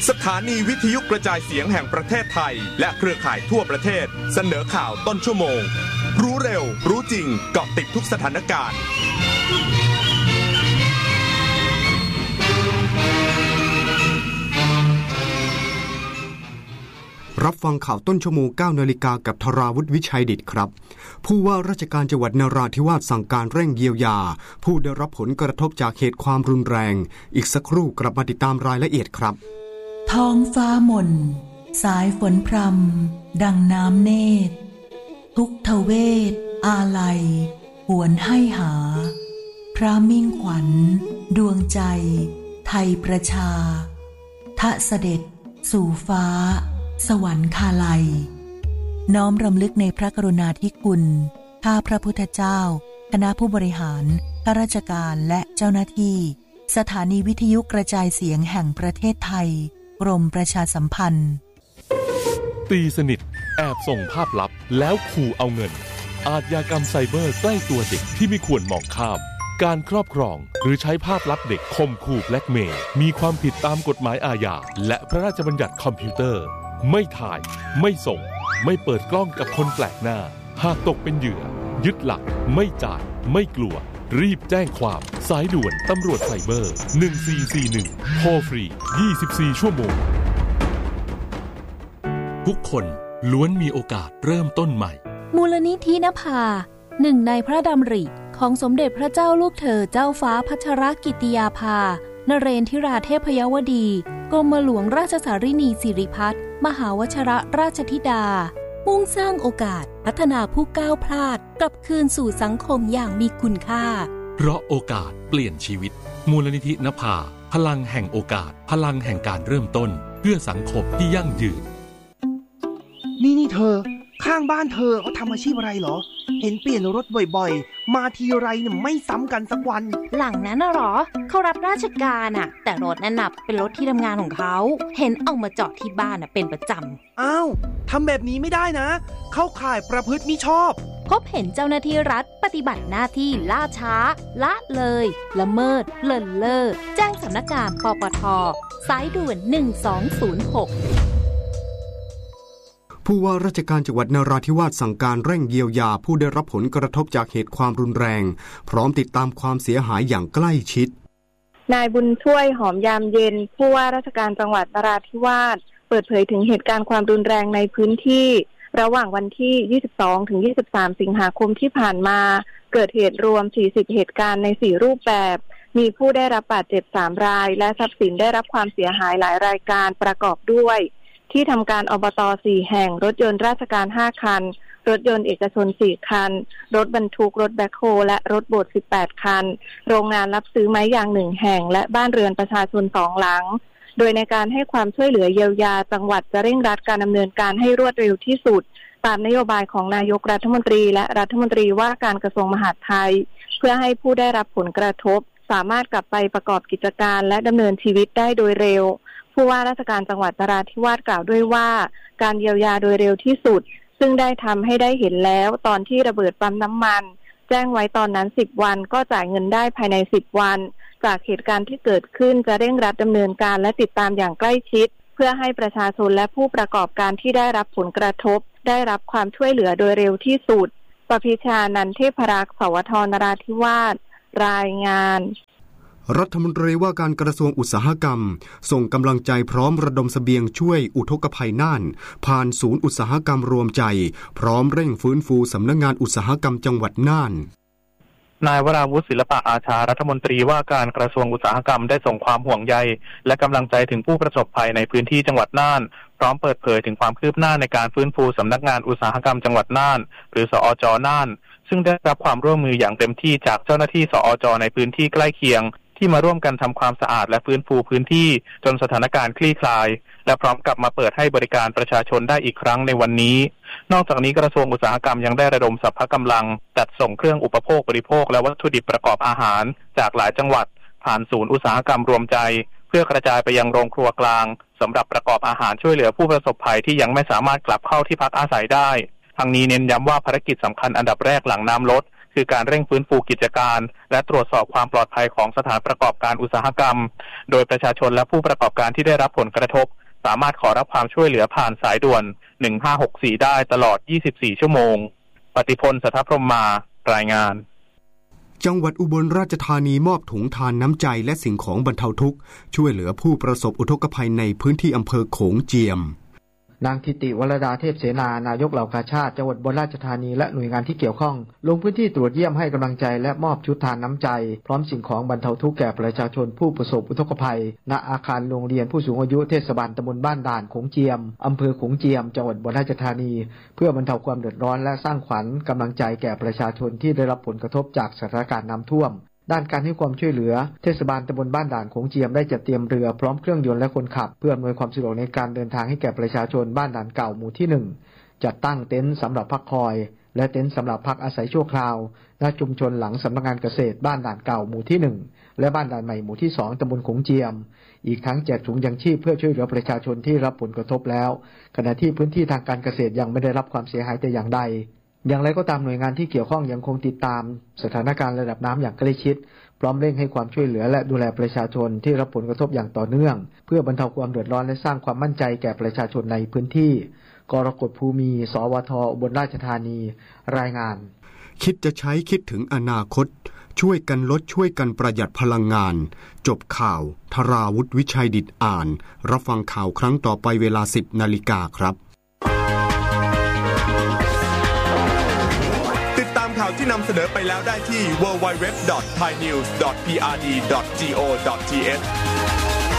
สถานีวิทยุกระจายเสียงแห่งประเทศไทยและเครือข่ายทั่วประเทศเสนอข่าวต้นชั่วโมงรู้เร็วรู้จริงเกาะติดทุกสถานการณ์รับฟังข่าวต้นชั่วโมง 9 นาฬิกากับธราวุฒิวิชัยดิษฐ์ครับผู้ว่าราชการจังหวัดนราธิวาสสั่งการเร่งเยียวยาผู้ได้รับผลกระทบจากเหตุความรุนแรงอีกสักครู่กลับมาติดตามรายละเอียดครับท้องฟ้าหม่นสายฝนพรำดังน้ำเนตรทุกทเวทอาลัยหวนให้หาพระมิ่งขวัญดวงใจไทยประชาทะเสด็จสู่ฟ้าสวรรคาลัยน้อมรำลึกในพระกรุณาธิคุณข้าพระพุทธเจ้าคณะผู้บริหารข้าราชการและเจ้าหน้าที่สถานีวิทยุกระจายเสียงแห่งประเทศไทยกรมประชาสัมพันธ์ตีสนิทแอบส่งภาพลับแล้วขู่เอาเงินอาชญากรรมไซเบอร์ใกล้ตัวเด็กที่ไม่ควรมองข้ามการครอบครองหรือใช้ภาพลับเด็กข่มขู่แบล็กเมย์มีความผิดตามกฎหมายอาญาและพระราชบัญญัติคอมพิวเตอร์ไม่ถ่ายไม่ส่งไม่เปิดกล้องกับคนแปลกหน้าหากตกเป็นเหยื่อยึดหลักไม่จ่ายไม่กลัวรีบแจ้งความสายด่วนตำรวจไซเบอร์1441โทรฟรี24ชั่วโมงทุกคนล้วนมีโอกาสเริ่มต้นใหม่มูลนิธินภาหนึ่งในพระดำริของสมเด็จพระเจ้าลูกเธอเจ้าฟ้าพัชรกิติยาภานเรนทิราเทพยวดีกรมหลวงราชสารินีสิริพัฒน์มหาวชิรราชธิดามุ่งสร้างโอกาสพัฒนาผู้ก้าวพลาดกลับคืนสู่สังคมอย่างมีคุณค่าเพราะโอกาสเปลี่ยนชีวิตมูลนิธินภาพลังแห่งโอกาสพลังแห่งการเริ่มต้นเพื่อสังคมที่ยั่งยืนนี่เธอข้างบ้านเธอเขาทำอาชีพอะไรเหรอเห็นเปลี่ยนรถบ่อยๆมาทีไรเนี่ยไม่ซ้ำกันสักวันหลังนั้นน่ะหรอเขารับราชการอ่ะแต่รถนั่นน่ะเป็นรถที่ทำงานของเขาเห็นเอามาจอดที่บ้านน่ะเป็นประจำอ้าวทำแบบนี้ไม่ได้นะเข้าข่ายประพฤติมิชอบพบเห็นเจ้าหน้าที่รัฐปฏิบัติหน้าที่ล่าช้าละเลยละเมิดเลินเล่อแจ้งสำนักงานปปท.สายด่วน1206 ผู้ว่าราชการจังหวัดนราธิวาสสั่งการเร่งเยียวยาผู้ได้รับผลกระทบจากเหตุความรุนแรงพร้อมติดตามความเสียหายอย่างใกล้ชิดนายบุญช่วยหอมยามเย็นผู้ว่าราชการจังหวัดนราธิวาสเปิดเผยถึงเหตุการณ์ความรุนแรงในพื้นที่ระหว่างวันที่22ถึง23สิงหาคมที่ผ่านมาเกิดเหตุรวม40เหตุการณ์ใน4รูปแบบมีผู้ได้รับบาดเจ็บ3รายและทรัพย์สินได้รับความเสียหายหลายรายการประกอบด้วยที่ทำการอบต4แห่งรถยนต์ราชการ5คันรถยนต์เอกชน4คันรถบรรทุกรถแบ็คโฮและรถโบด18คันโรงงานรับซื้อไม้ยาง1แห่งและบ้านเรือนประชาชน2หลังโดยในการให้ความช่วยเหลือเยียวยาจังหวัดจะเร่งรัดการดำเนินการให้รวดเร็วที่สุดตามนโยบายของนายกรัฐมนตรีและรัฐมนตรีว่าการกระทรวงมหาดไทยเพื่อให้ผู้ได้รับผลกระทบสามารถกลับไปประกอบกิจการและดำเนินชีวิตได้โดยเร็วผู้ว่าราชการจังหวัดนราธิวาสกล่าวด้วยว่าการเยียวยาโดยเร็วที่สุดซึ่งได้ทำให้ได้เห็นแล้วตอนที่ระเบิดปั๊มน้ำมันแจ้งไว้ตอนนั้น10วันก็จ่ายเงินได้ภายใน10วันจากเหตุการณ์ที่เกิดขึ้นจะเร่งรัดดำเนินการและติดตามอย่างใกล้ชิดเพื่อให้ประชาชนและผู้ประกอบการที่ได้รับผลกระทบได้รับความช่วยเหลือโดยเร็วที่สุดปภิชานันท์เทพรักษ์สวทนราธิวาสรายงานรัฐมนตรีว่าการกระทรวงอุตสาหกรรมส่งกำลังใจพร้อมระดมเสบียงช่วยอุทกภัยน่านผ่านศูนย์อุตสาหกรรมรวมใจพร้อมเร่งฟื้นฟูสำนักงานอุตสาหกรรมจังหวัดน่านนายวราวุฒิศิลปะอาชารัฐมนตรีว่าการกระทรวงอุตสาหกรรมได้ส่งความห่วงใยและกำลังใจถึงผู้ประสบภัยในพื้นที่จังหวัดน่านพร้อมเปิดเผยถึงความคืบหน้าในการฟื้นฟูสำนักงานอุตสาหกรรมจังหวัดน่านหรือสอจ.น่านซึ่งได้รับความร่วมมืออย่างเต็มที่จากเจ้าหน้าที่สอจ.ในพื้นที่ใกล้เคียงที่มาร่วมกันทำความสะอาดและฟื้นฟูพื้นที่จนสถานการณ์คลี่คลายและพร้อมกลับมาเปิดให้บริการประชาชนได้อีกครั้งในวันนี้นอกจากนี้กระทรวงอุตสาหกรรมยังได้ระดมสรรพกำลังจัดส่งเครื่องอุปโภคบริโภคและวัตถุดิบประกอบอาหารจากหลายจังหวัดผ่านศูนย์อุตสาหกรรมรวมใจเพื่อกระจายไปยังโรงครัวกลางสำหรับประกอบอาหารช่วยเหลือผู้ประสบภัยที่ยังไม่สามารถกลับเข้าที่พักอาศัยได้ทั้งนี้เน้นย้ำว่าภารกิจสำคัญอันดับแรกหลังน้ำลดคือการเร่งฟื้นฟูกิจการและตรวจสอบความปลอดภัยของสถานประกอบการอุตสาหกรรมโดยประชาชนและผู้ประกอบการที่ได้รับผลกระทบสามารถขอรับความช่วยเหลือผ่านสายด่วน1564ได้ตลอด24ชั่วโมงปฏิพล สัทธพรหมารายงานจังหวัดอุบลราชธานีมอบถุงทานน้ำใจและสิ่งของบรรเทาทุกข์ช่วยเหลือผู้ประสบอุทกภัยในพื้นที่อำเภอโขงเจียมนางทิติวรดาเทพเสนานายกเหล่ากาชาติจังหวัดอุบลราชธานีและหน่วยงานที่เกี่ยวข้องลงพื้นที่ตรวจเยี่ยมให้กำลังใจและมอบชุดทานน้ำใจพร้อมสิ่งของบรรเทาทุกข์แก่ประชาชนผู้ประสบอุทกภัยณอาคารโรงเรียนผู้สูงอายุเทศบาลตำบลบ้านด่านโขงเจียมอำเภอโขงเจียมจังหวัดอุบลราชธานีเพื่อบรรเทาความเดือดร้อนและสร้างขวัญกำลังใจแก่ประชาชนที่ได้รับผลกระทบจากสถานการณ์น้ำท่วมด้านการให้ความช่วยเหลือเทศบาลตำบลบ้านด่านโขงเจียมได้จัดเตรียมเรือพร้อมเครื่องยนต์และคนขับเพื่ออำนวยความสะดวกในการเดินทางให้แก่ประชาชนบ้านด่านเก่าหมู่ที่1จัดตั้งเต็นท์สำหรับพักคอยและเต็นท์สำหรับพักอาศัยชั่วคราวณชุมชนหลังสำนักงานเกษตรบ้านด่านเก่าหมู่ที่1และบ้านด่านใหม่หมู่ที่2ตำบลโขงเจียมอีกทั้งแจกถุงยังชีพเพื่อช่วยเหลือประชาชนที่รับผลกระทบแล้วขณะที่พื้นที่ทางการเกษตรยังไม่ได้รับความเสียหายแต่อย่างใดอย่างไรก็ตามหน่วยงานที่เกี่ยวข้องยังคงติดตามสถานการณ์ระดับน้ำอย่างใกล้ชิดพร้อมเร่งให้ความช่วยเหลือและดูแลประชาชนที่รับผลกระทบอย่างต่อเนื่องเพื่อบรรเทาความเดือดร้อนและสร้างความมั่นใจแก่ประชาชนในพื้นที่กรกฎภูมิสวทอุบลราชธานีรายงานคิดจะใช้คิดถึงอนาคตช่วยกันลดช่วยกันประหยัดพลังงานจบข่าวธราวุฒิวิชัยดิษฐ์อ่านรับฟังข่าวครั้งต่อไปเวลา 10 นาฬิกาครับข่าวที่นำเสนอไปแล้วได้ที่ www.thainews.prd.go.th